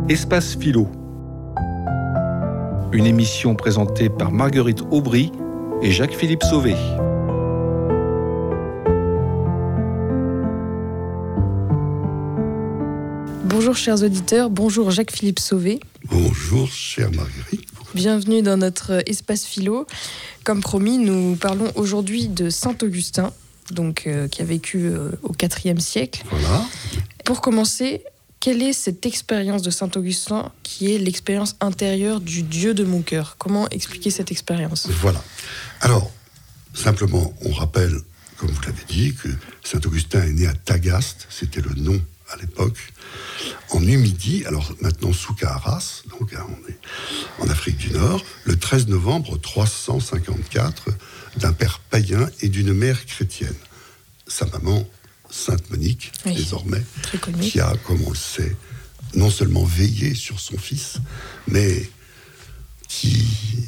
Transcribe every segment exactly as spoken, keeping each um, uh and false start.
Espace Philo. Une émission présentée par Marguerite Aubry et Jacques-Philippe Sauvé. Bonjour chers auditeurs, bonjour Jacques-Philippe Sauvé. Bonjour chère Marguerite. Bienvenue dans notre Espace Philo. Comme promis, nous parlons aujourd'hui de Saint Augustin, donc, euh, qui a vécu euh, au quatrième siècle. Voilà. Pour commencer, quelle est cette expérience de Saint Augustin qui est l'expérience intérieure du Dieu de mon cœur ? Comment expliquer cette expérience ? Voilà. Alors, simplement, on rappelle, comme vous l'avez dit, que Saint Augustin est né à Tagaste, c'était le nom à l'époque, en Numidie, alors maintenant sous Kaaras, donc hein, on est en Afrique du Nord, le treize novembre trois cent cinquante-quatre, d'un père païen et d'une mère chrétienne. Sa maman, Sainte Monique, oui, désormais, qui a, comme on le sait, non seulement veillé sur son fils, mais qui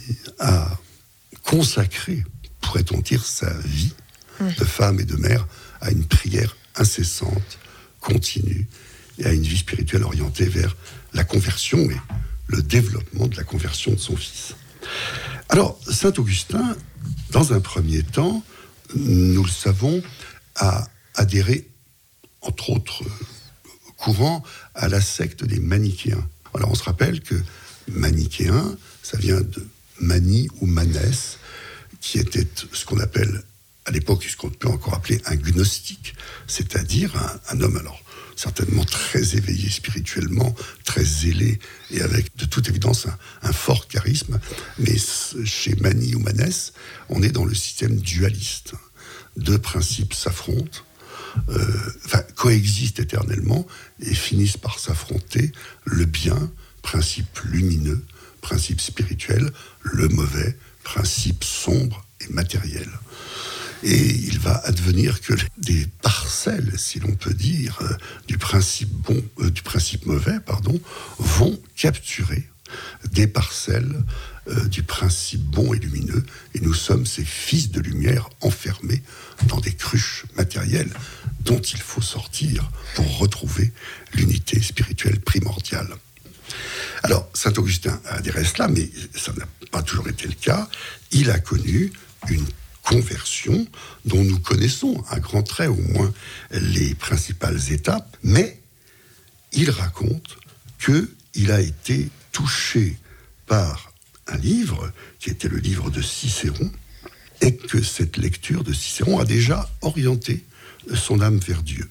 a consacré, pourrait-on dire, sa vie oui. de femme et de mère à une prière incessante, continue, et à une vie spirituelle orientée vers la conversion et le développement de la conversion de son fils. Alors, Saint Augustin, dans un premier temps, nous le savons, a adhéré, entre autres courants, à la secte des manichéens. Alors, on se rappelle que manichéen, ça vient de manie ou manès, qui était ce qu'on appelle, à l'époque, ce qu'on peut encore appeler un gnostique, c'est-à-dire un, un homme, alors, certainement très éveillé spirituellement, très zélé, et avec de toute évidence un, un fort charisme. Mais chez Mani ou Manès, on est dans le système dualiste. Deux principes s'affrontent, euh, enfin, coexistent éternellement, et finissent par s'affronter. Le bien, principe lumineux, principe spirituel, le mauvais, principe sombre et matériel. Et il va advenir que des parcelles, si l'on peut dire, euh, du principe bon, euh, du principe mauvais, pardon, vont capturer des parcelles euh, du principe bon et lumineux. Et nous sommes ces fils de lumière enfermés dans des cruches matérielles dont il faut sortir pour retrouver l'unité spirituelle primordiale. Alors, Saint Augustin a adhéré à cela, mais ça n'a pas toujours été le cas. Il a connu une conversion dont nous connaissons à grands traits au moins les principales étapes, mais il raconte qu'il a été touché par un livre qui était le livre de Cicéron et que cette lecture de Cicéron a déjà orienté son âme vers Dieu.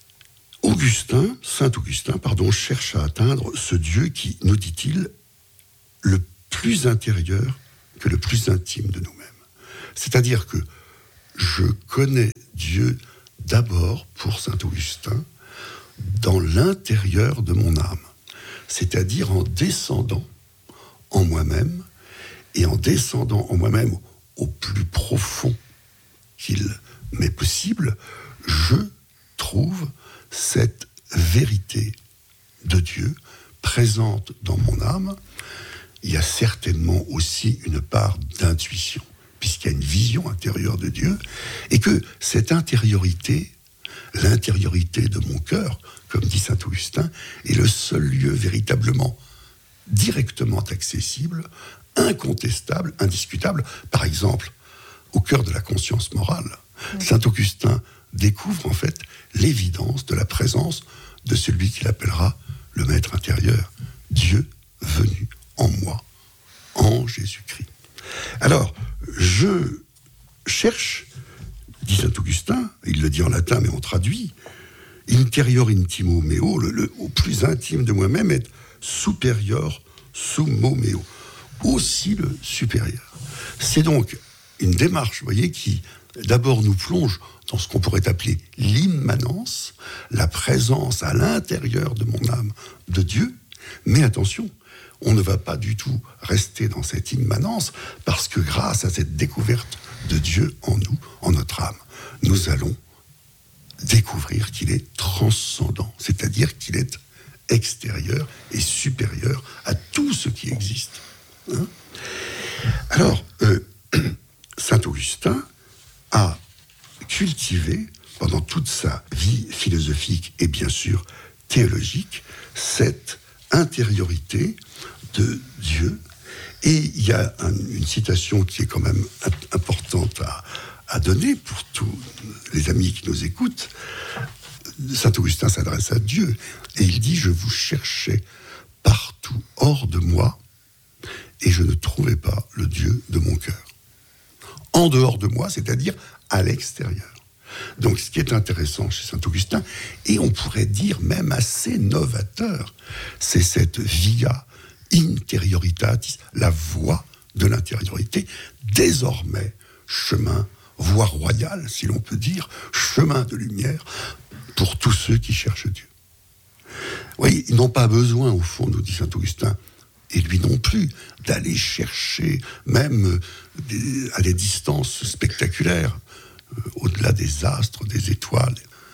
Augustin, Saint Augustin, pardon, cherche à atteindre ce Dieu qui, nous dit-il, le plus intérieur que le plus intime de nous-mêmes. C'est-à-dire que je connais Dieu d'abord, pour Saint Augustin, dans l'intérieur de mon âme. C'est-à-dire en descendant en moi-même, et en descendant en moi-même au plus profond qu'il m'est possible, je trouve cette vérité de Dieu présente dans mon âme. Il y a certainement aussi une part d'intuition, puisqu'il y a une vision intérieure de Dieu, et que cette intériorité, l'intériorité de mon cœur, comme dit saint Augustin, est le seul lieu véritablement, directement accessible, incontestable, indiscutable. Par exemple, au cœur de la conscience morale, mmh. saint Augustin découvre en fait l'évidence de la présence de celui qu'il appellera le maître intérieur, Dieu venu en moi, en Jésus-Christ. Alors, je cherche, dit saint Augustin, il le dit en latin, mais on traduit, interior intimo meo, le, le au plus intime de moi-même est superior summo meo, aussi le supérieur. C'est donc une démarche, vous voyez, qui d'abord nous plonge dans ce qu'on pourrait appeler l'immanence, la présence à l'intérieur de mon âme de Dieu, mais attention, on ne va pas du tout rester dans cette immanence, parce que grâce à cette découverte de Dieu en nous, en notre âme, nous allons découvrir qu'il est transcendant, c'est-à-dire qu'il est extérieur et supérieur à tout ce qui existe. Hein ? Alors, euh, saint Augustin a cultivé pendant toute sa vie philosophique et bien sûr théologique cette intériorité de Dieu. Et il y a un, une citation qui est quand même importante à, à donner pour tous les amis qui nous écoutent. Saint Augustin s'adresse à Dieu et il dit « Je vous cherchais partout hors de moi et je ne trouvais pas le Dieu de mon cœur. » En dehors de moi, c'est-à-dire à l'extérieur. Donc ce qui est intéressant chez Saint Augustin, et on pourrait dire même assez novateur, c'est cette via interioritatis, la voie de l'intériorité, désormais chemin, voie royale, si l'on peut dire, chemin de lumière, pour tous ceux qui cherchent Dieu. Oui, ils n'ont pas besoin, au fond, nous dit saint Augustin, et lui non plus, d'aller chercher, même des, à des distances spectaculaires, euh, au-delà des astres, des étoiles,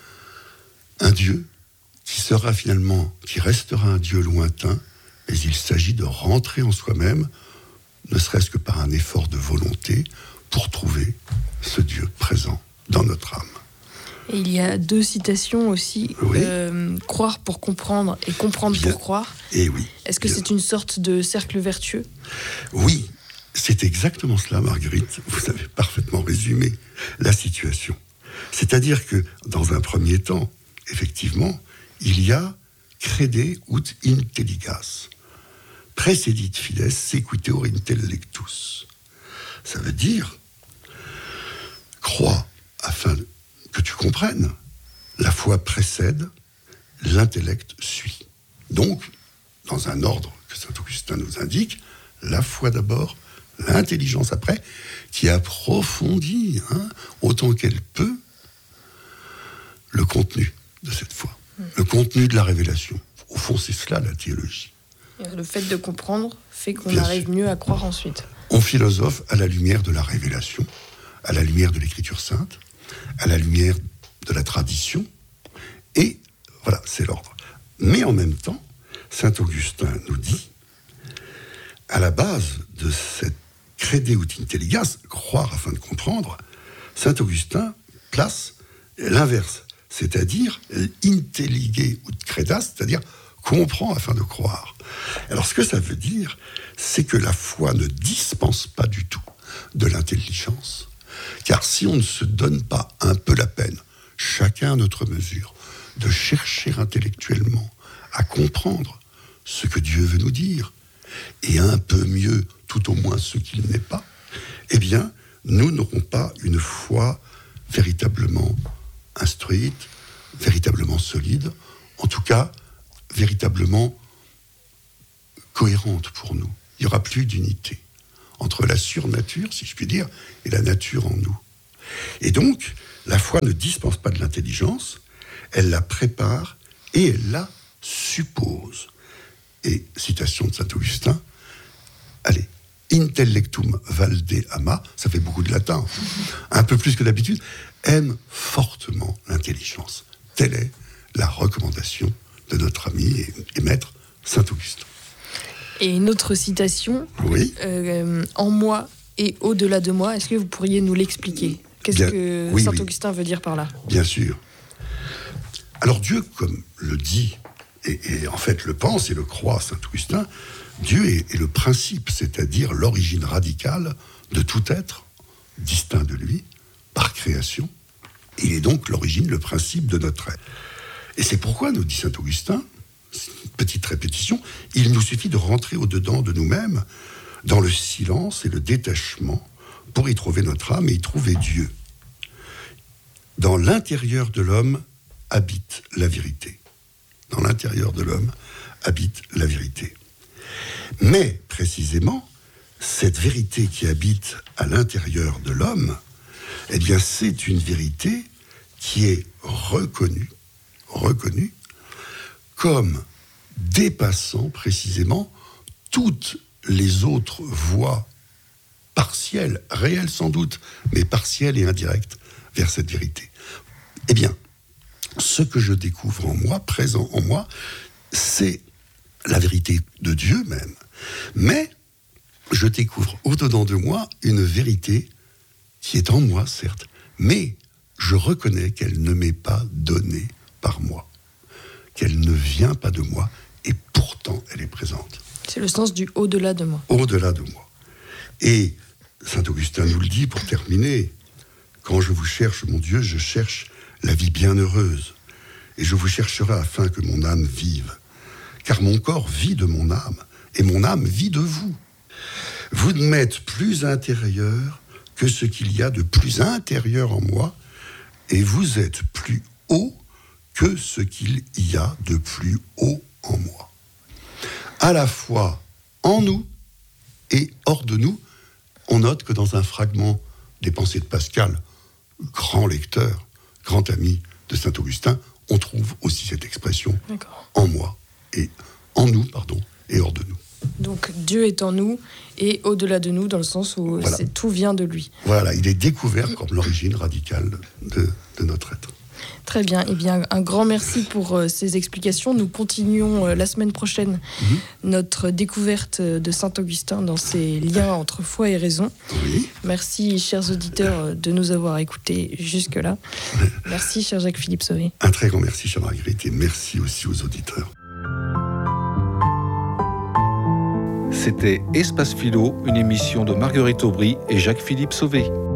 un Dieu qui sera finalement, qui restera un Dieu lointain, mais il s'agit de rentrer en soi-même, ne serait-ce que par un effort de volonté, pour trouver ce Dieu présent dans notre âme. Et il y a deux citations aussi, oui. euh, croire pour comprendre et comprendre bien. pour croire. Et oui. Est-ce que bien. c'est une sorte de cercle vertueux ? Oui, c'est exactement cela, Marguerite. Vous avez parfaitement résumé la situation. C'est-à-dire que, dans un premier temps, effectivement, il y a crede ut intelligas. Praecedit fides sequitur intellectus. Ça veut dire, crois afin que tu comprennes. La foi précède, l'intellect suit. Donc, dans un ordre que saint Augustin nous indique, la foi d'abord, l'intelligence après, qui approfondit, hein, autant qu'elle peut, le contenu de cette foi, mmh. le contenu de la révélation. Au fond, c'est cela la théologie. Et le fait de comprendre fait qu'on Bien arrive sûr. mieux à croire ensuite. On philosophe à la lumière de la révélation, à la lumière de l'écriture sainte, à la lumière de la tradition, et voilà, c'est l'ordre. Mais en même temps, saint Augustin nous dit, à la base de cette crede ut intelligas, croire afin de comprendre, saint Augustin place l'inverse, c'est-à-dire intellige ut credas, c'est-à-dire comprend afin de croire. Alors ce que ça veut dire, c'est que la foi ne dispense pas du tout de l'intelligence, car si on ne se donne pas un peu la peine, chacun à notre mesure, de chercher intellectuellement à comprendre ce que Dieu veut nous dire, et un peu mieux, tout au moins ce qu'il n'est pas, eh bien, nous n'aurons pas une foi véritablement instruite, véritablement solide, en tout cas, véritablement cohérente pour nous. Il n'y aura plus d'unité entre la surnature, si je puis dire, et la nature en nous. Et donc, la foi ne dispense pas de l'intelligence, elle la prépare et elle la suppose. Et, citation de saint Augustin, allez, intellectum valde ama, ça fait beaucoup de latin, un peu plus que d'habitude, aime fortement l'intelligence. Telle est la recommandation de notre ami et, et maître saint Augustin. Et une autre citation, oui. euh, en moi et au-delà de moi, est-ce que vous pourriez nous l'expliquer ? Qu'est-ce Bien, que oui, saint oui. Augustin veut dire par là ? Bien sûr. Alors Dieu, comme le dit, et, et en fait le pense et le croit saint Augustin, Dieu est, est le principe, c'est-à-dire l'origine radicale de tout être distinct de lui, par création. Il est donc l'origine, le principe de notre être. Et c'est pourquoi, nous dit saint Augustin, une petite répétition, il nous suffit de rentrer au-dedans de nous-mêmes, dans le silence et le détachement, pour y trouver notre âme et y trouver Dieu. Dans l'intérieur de l'homme habite la vérité. Dans l'intérieur de l'homme habite la vérité. Mais, précisément, cette vérité qui habite à l'intérieur de l'homme, eh bien, c'est une vérité qui est reconnue, reconnue comme dépassant précisément toutes les autres voies partielles, réelles sans doute, mais partielles et indirectes vers cette vérité. Eh bien, ce que je découvre en moi, présent en moi, c'est la vérité de Dieu même. Mais je découvre au-dedans de moi une vérité qui est en moi, certes, mais je reconnais qu'elle ne m'est pas donnée par moi, qu'elle ne vient pas de moi, et pour pourtant elle est présente. C'est le sens du au-delà de moi. Au-delà de moi. Et saint Augustin nous le dit pour terminer. Quand je vous cherche, mon Dieu, je cherche la vie bienheureuse. Et je vous chercherai afin que mon âme vive. Car mon corps vit de mon âme, et mon âme vit de vous. Vous ne m'êtes plus intérieur que ce qu'il y a de plus intérieur en moi, et vous êtes plus haut que ce qu'il y a de plus haut en moi. À la fois en nous et hors de nous, on note que dans un fragment des Pensées de Pascal, grand lecteur, grand ami de saint Augustin, on trouve aussi cette expression D'accord. en moi et en nous, pardon, et hors de nous. Donc Dieu est en nous et au-delà de nous, dans le sens où Voilà. c'est, tout vient de lui. Voilà, il est découvert comme l'origine radicale de, de notre être. Très bien. Eh bien, un grand merci pour euh, ces explications. Nous continuons euh, la semaine prochaine Mhm. notre découverte de saint Augustin dans ses liens entre foi et raison. Oui, Merci, chers auditeurs, euh, de nous avoir écoutés jusque-là. Merci, cher Jacques-Philippe Sauvé. un très grand merci, chère Marguerite, et merci aussi aux auditeurs. C'était Espace Philo, une émission de Marguerite Aubry et Jacques-Philippe Sauvé.